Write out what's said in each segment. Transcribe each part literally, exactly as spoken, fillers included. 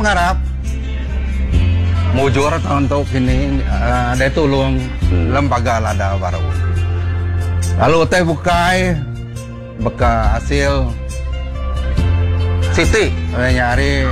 mengharap mujur untuk ini uh, ada tolong hmm. lembaga lada baru. Lalu teh bukai beka hasil Siti nyari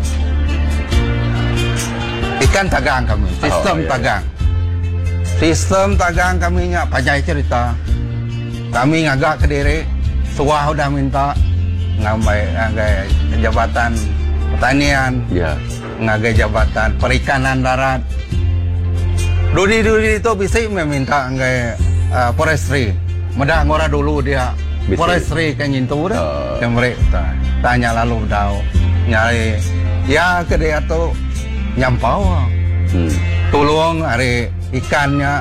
ikan tagang kami, sistem oh, iya. tagang. Sistem tagang kami nya pajai cerita. Kami ngagak Kediri, suah udah minta ngambai ngagai jabatan pertanian, yeah. ngagai jabatan perikanan darat. Dudi-dudi itu bisa meminta ngagai uh, forestry. Medak ngora dulu dia bisa. Forestry kan nyentuh dah. Uh. Yang mereka tanya lalu tahu nyari ya ke dia tuh nyampau. Hmm. Tolong hari ikannya.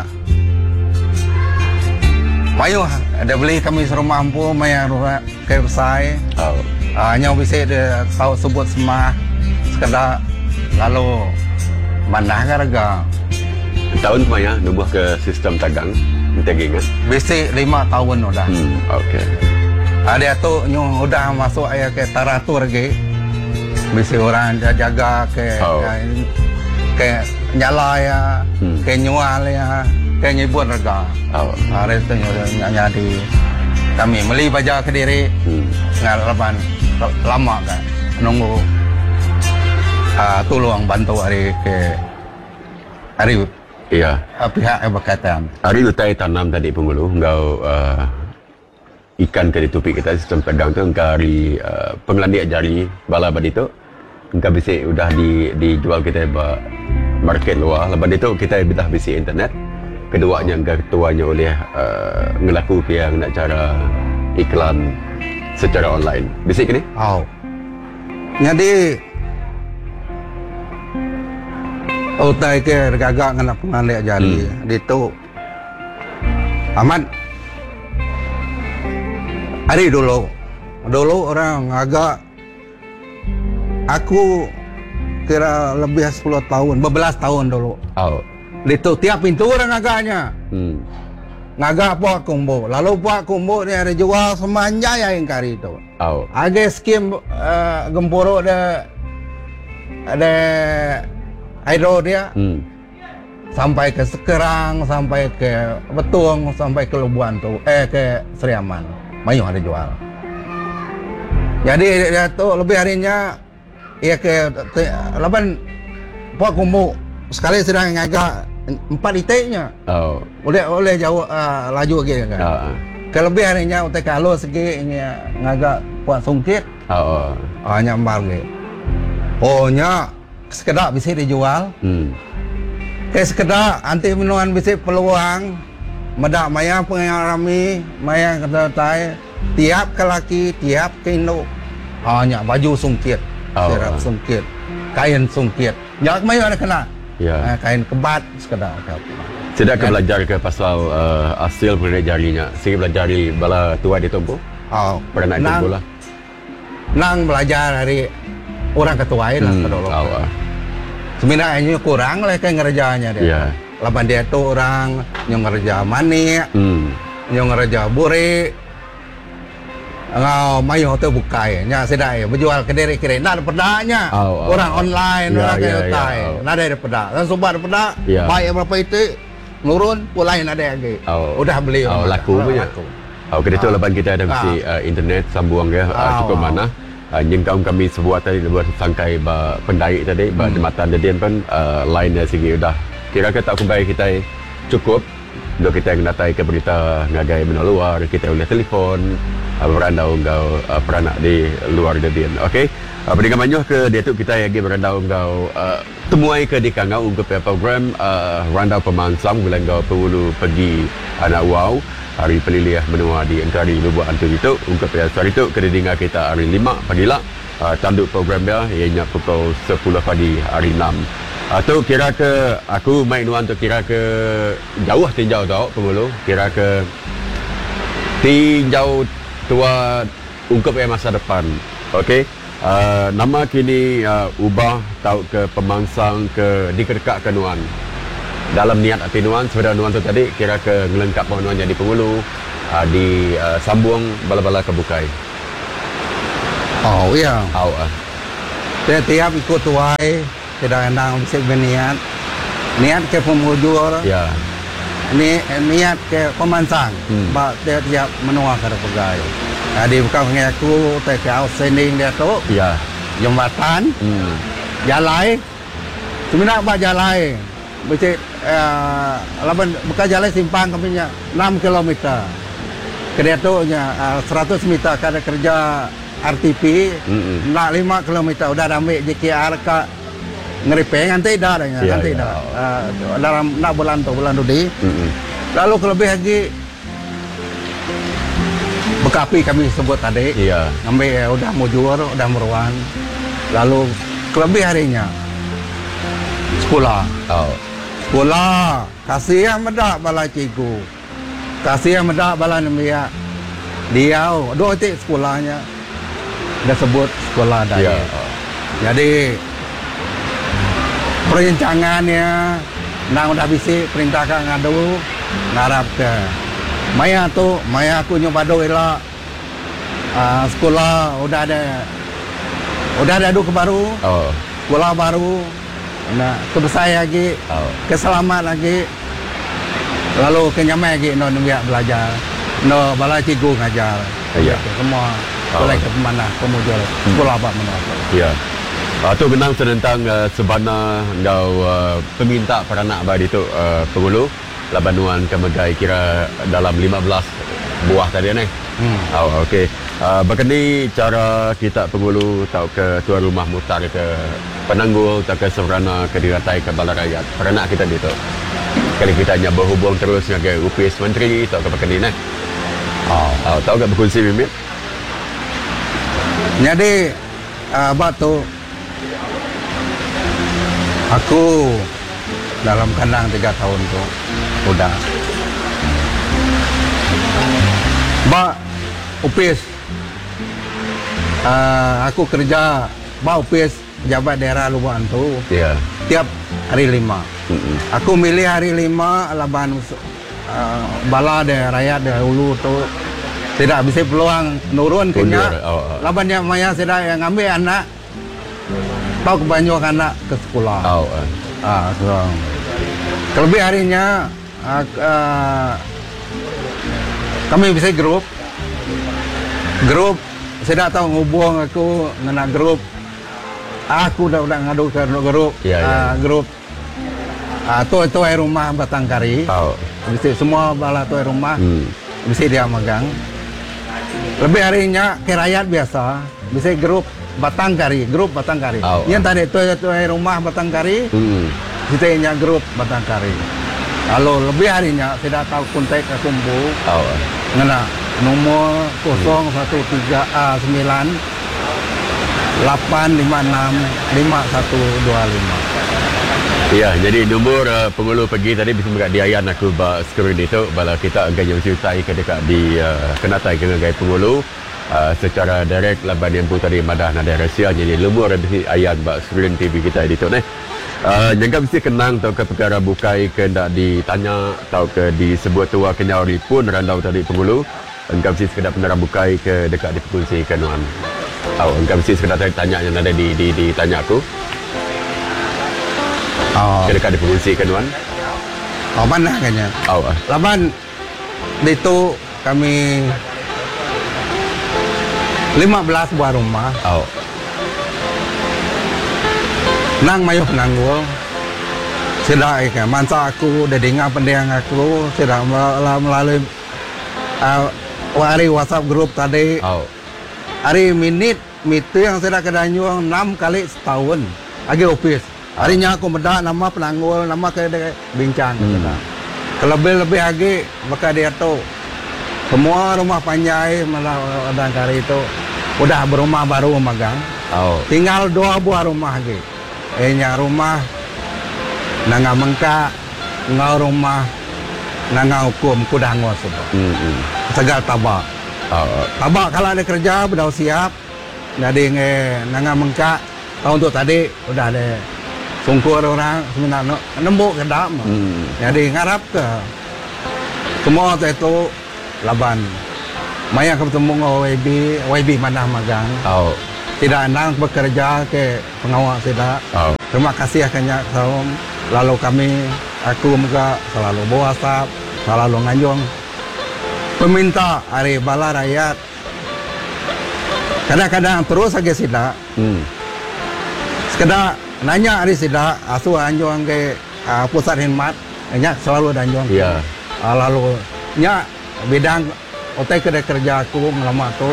Mayu ada beli kami suruh mampu mayar ke besai. Oh. Hanya bisa dia tahu sebut semah sekedar lalu mana harga. Tahun maya nubuh ke sistem tagang. Ingat? Bisi lima tahun udah. Hmm, Oke. Okay. Ada tu nyu udah masuk ayah ke taratur lagi. Bisi orang jaga ke oh. ke, ke nyala ya, hmm. ke nyual ya, ke nyibun harga. Oh. Hari tu nyu nyanya di kami beli baja Kediri. Hmm. Ngalaman lama kan nunggu uh, tolong bantu hari ke hari. Iya. Pihak yang berkaitan. Hari utai tanam tadi Pengulu, engkau uh, ikan ke di tupik kita sistem tagang tu engkau hari uh, pengelandik jari bala badi tu engkau bisa udah di dijual kita ba market luar. Lepas itu kita dah bisa internet. Keduanya engkau ketuanya oleh uh, ngelaku yang nak cara iklan secara online. Bisa kini? Oh. Jadi utai ke gagak ngana pengalek jari hmm. di tu aman hari dulu dulu orang agak aku kira lebih sepuluh tahun bebelas tahun dulu oh. Di tu tiap pintu orang agaknya hmm. ngagak puak kumbu lalu puak kumbu ni ada jual semanja yang kari itu oh. Ada skim uh, gempuro ada ada hidro dia hmm. sampai ke Sekerang, sampai ke Betung, sampai ke Lubuan tu, eh ke Seriaman, mayu ada jual. Jadi dia tu lebih harinya, ia ke lapan puak kumbu sekali sedang ngagak empat itiknya, oh. oleh oleh jauh uh, laju lagi kan. Oh. Kelebih harinya utai kalau segi ini ngagak puak sungkit, oh. hanya empat lagi. Oh nya. Sekedar bisa dijual. Hmm. Kayak sekedar anti minuman bisa peluang. Medak maya pengalami, maya kata tay tiap ke laki, tiap ke induk. Hanya baju sungkit, oh. Sirap sungkit, kain sungkit. Jangan maya ada kena. Ya. Kain kebat sekedar. Tidak ke belajar ke pasal uh, hasil penilai jarinya. Sehingga belajar di bala tua di Tombo. Oh. Pernah nak bola. Nang belajar dari orang ketuain lah hmm, kedulu. Sebenarnya kurang lah kayak ngerjanya dia. Yeah. Lapan dia tu orang yang ngerja manik, hmm. yang ngerja buri, ngau mayu tu bukai, nya sedai berjual kediri kiri, nak ada pedaknya. Oh, oh, orang oh. online, yeah, orang kayak tai, yeah, oh. nak ada pedak, dan sumpah ada pedak, yeah. Baik berapa itu, nurun, pulain ada lagi. Oh. Udah beli. Oh, laku punya. Oh, kedua tu lapan kita ada mesti uh, internet sambung ya, uh, cukup mana. Uh, yang kaum kami sebuah tadi buat sangkai ba pendai tadi ba hmm. mata jadian pun uh, lain dari segi udah kira kita tak kembali kita cukup untuk kita yang datai ke berita ngagai benda luar kita boleh telefon uh, berandau engkau uh, peranak di luar jadian okey uh, berikan banyak ke dia tu kita lagi berandau engkau uh, temuai ke di kangau untuk program uh, randau pemansam bila engkau perlu pergi anak wow hari peliliah menua di Engkari Lubuk Antu itu ungkap ya hari itu kedinga kita hari lima pagi lah uh, tanduk program dia ianya pukul sepuluh pagi hari enam atau uh, kira ke aku main nuan tu kira ke jauh tinjau tau Pengulu kira ke tinjau tua ungkap ya masa depan okey uh, nama kini uh, ubah tau ke pemangsang ke dikedekak ke nuan dalam niat hati nuan sebenarnya nuan tu tadi kira ke ngelengkap nuan jadi Pengulu uh, di uh, sambung bala-bala kebukai. Oh iya. Oh. Uh. Tiap ikut tuai, tidak enang bisa berniat. Niat ke pemujur, Ya. ni niat ke pemansang, Hmm. ba tiap tiap menua ke pegai. Jadi bukan mengaku teh ke outstanding dia tu, Ya. jembatan, Hmm. jalan. Sebenarnya ba jalan. Becik uh, laban bukan jalan simpang kaminya enam kilometer. Kedai tu nya uh, seratus meter kada kerja R T P, Mm-mm. nak lima kilometer udah ambil J K R ke ngeripeng nanti dah dah Ya, nanti ya. dah. Uh, dalam nak bulan tu bulan tu di. Mm-mm. Lalu kelebih lagi bekapi kami sebut tadi. Iya. Ambil eh, udah mujur, udah meruan. Lalu kelebih harinya sekolah. Oh. Sekolah. Kasih yang medak bala cikgu. Kasih yang medak bala nemia. Dia dua titik sekolahnya. Dah sebut sekolah dah. Ya. Jadi perencangannya nang udah bisi perintahkan ngadu ngarap ke Maya tu, Maya aku nyoba do elak uh, sekolah udah ada udah ada duk baru, Oh. sekolah baru, nah kebesar lagi, Oh. keselamat lagi, lalu kenyamai lagi no nunggu belajar, no bala cikgu ngajar, Ya. semua Oh. boleh ke pemanah, pemujur, sekolah apa mana. Ya. Uh, tu genang tentang uh, sebana ngau uh, peminta peranak badi tu uh, pengulu labanuan kemegai kira dalam lima belas buah tadi ni. Hmm. Oh, okey. Uh, Bagaimana cara kita pengulu tau ke tuan rumah mutar ke penanggul tak ke seberana ke diratai ke bala rakyat peranak kita di tu. Kali kita hanya berhubung terus dengan U P S Menteri tau ke bagaimana ni. Oh, oh tahu ke berkongsi Mimit? Jadi uh, batu aku dalam kandang tiga tahun tu udah ba upis uh, aku kerja ba upis pejabat daerah Lubuan tu Ya. tiap hari lima. Mm-mm. Aku milih hari lima laban uh, bala de rakyat de hulu tu tidak bisa peluang nurun kenya. Mundur, oh, oh. Laban yang maya sudah yang ambil anak tahu kebanyakan anak ke sekolah. Oh, uh. Ah, so. Terlebih harinya uh, uh, kami bisa grup grup saya tak tahu ngubung aku dengan grup aku dah udah ngadu ke grup Ya, ya. uh, grup uh, tu tu air rumah Batang Kari. Oh. Bisa semua bala tu air rumah Hmm. bisa dia megang. Lebih harinya ke rakyat biasa bisa grup Batang Kari, grup Batang Kari. Oh, Yang oh. tadi tu tu air rumah Batang Kari. Hmm. Kita punya grup Batang Kari. Lalu lebih harinya saya dah tahu kontak ke kumbu. Oh. Ngena nomor kosong satu tiga sembilan lapan lima enam lima satu dua lima. Ya, jadi nombor uh, pengulu pergi tadi bisa mereka diayan aku ba skrin itu bala kita enggan yang certai ke dekat di uh, kenatai ke ngai pengulu uh, secara direct laban yang pun tadi madah nada rahsia jadi nombor bisa ayan ba skrin T V kita itu ni. Uh, jangan mesti kenang tau ke perkara bukai ke ndak ditanya tau ke disebut tua kenyau ni pun randau tadi pengulu engkau mesti sekedar penerang bukai ke dekat di perkongsi kanuan. Tahu engkau mesti sekedar tanya yang ada di di ditanya aku. Oh, Ke dekat di perkongsi kanuan. oh mana kayaknya. Oh. Uh. Laban di itu kami lima belas buah rumah. Oh. Nang mayuh nanggul. Sudah ikan mansa aku, dah dengar pendiang aku, sudah melalui uh, hari WhatsApp grup tadi. Oh. Hari minit meeting yang sudah kedanyuang enam kali setahun. Lagi office. Harinya aku medak nama penanggul, nama ke bincang. Hmm. Kelebih-lebih lagi maka dia tu semua rumah panjai malah Batang Kari itu udah berumah baru magang. Oh. Tinggal dua buah rumah lagi. Ehnya rumah nanga mengka, ngau rumah nanga hukum kudah ngos semua. Hmm. hmm. Segal tabak. Oh. Tabak kalau ada kerja udah siap. Jadi nge nanga mengka tahun tu tadi udah ada sungkur orang sebenarnya nembuk ke dalam. Hmm. Jadi ngarap ke semua itu laban. Maya ketemu dengan Y B, Y B mana magang. Oh. tidak senang bekerja ke pengawal tidak. Oh. Terima kasih akannya kaum. Lalu kami, aku juga selalu bawa WhatsApp, selalu nganjung. Peminta hari bala rakyat. Kadang-kadang terus saja tidak. Hmm. Sekedar nanya hari tidak, asu anjung ke uh, pusat khidmat, nya selalu anjung. Ya. Uh, lalu nya bidang otak kerja kerja aku ngelama tu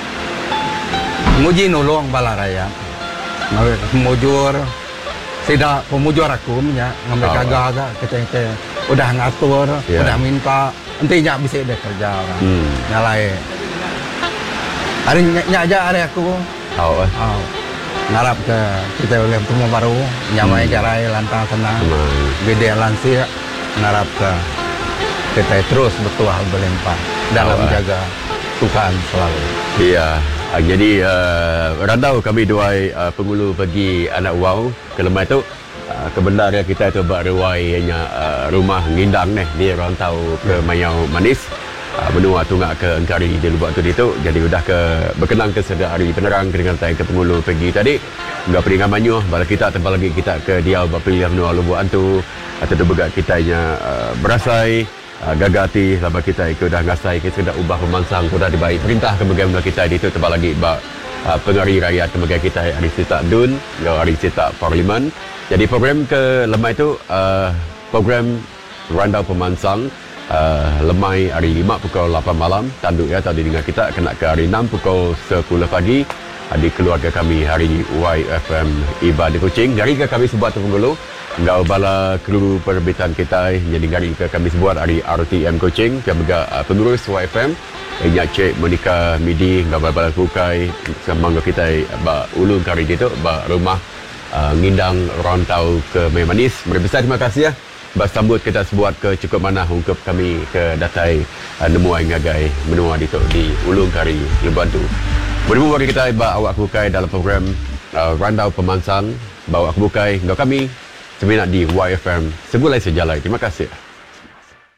nguji nolong bala rakyat. Mujur tidak pemujur aku nya ngambil Oh. kagak keceng udah ngatur, Ya. udah minta entinya bisa dia kerja orang. Hmm. Nyalai. Hari nya aja hari aku Oh. eh. oh, ngarap ke kita oleh temu baru nyamai Hmm. jarai lantang senang Hmm. gede lansia ngarap ke kita terus bertuah berlimpah dalam Oh, eh. jaga Tuhan selalu. Iya. Ah, jadi uh, randau kami duai uh, pengulu bagi anak wow ke lemah tu uh, kebenar kita tu buat ruai hanya uh, rumah ngindang nih di rantau ke Mayau Manis uh, menua tungak ke Engkari di lubak tu itu jadi udah ke berkenang ke sedar hari penerang dengan tay ke pengulu pergi tadi enggak peringan manyuh bala kita tambah lagi kita ke dia buat pilih menua lubuk antu atau tu begat kitanya uh, berasai Uh, gagati sama kita ikut dah ngasai kita sudah ubah pemansang sudah dibaik perintah kebagian kita di itu tebal lagi bak uh, pengari rakyat kebagian kita hari Sita Dun hari Sita Parlimen. Jadi program ke lemai itu uh, program randau pemansang uh, lemai hari lima pukul lapan malam tanduk ya tadi dengan kita kena ke hari enam pukul sepuluh pagi uh, di keluarga kami hari Y F M Iba di Kuching. Dari ke kami sebuah tunggu Ngau bala kru perbitan kita jadi gari ke kami sebuat hari R T M Kuching ke bega uh, pengurus Y F M inya Cik Monica Midi ngau bala kukai sama kita ba ulun kari itu ba rumah uh, ngindang rantau ke Memanis. Berbesar terima kasih ya. Ba sambut kita sebuat ke cukup mana ungkap kami ke datai uh, nemuai ngagai menua di di ulun kari Lebantu. Bertemu bagi kita ba awak kukai dalam program uh, Randau Pemansang bawa aku bukai ngau kami sebenarnya di Y F M Segulai Sejalai. Terima kasih.